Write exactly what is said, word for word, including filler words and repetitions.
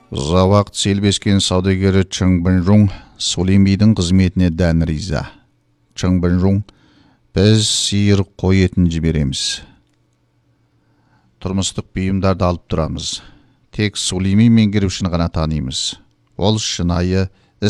Ұзақ уақыт селбескен саудагері Чың Бинжун Сулеймидің қызметіне дән риза. Чың Бинжун: біз сиыр қой етін жібереміз. Тұрмыстық бұйымдарды алып тұрамыз. Тек Сулейми меңгерушіні ғана танимыз. Ол шынайы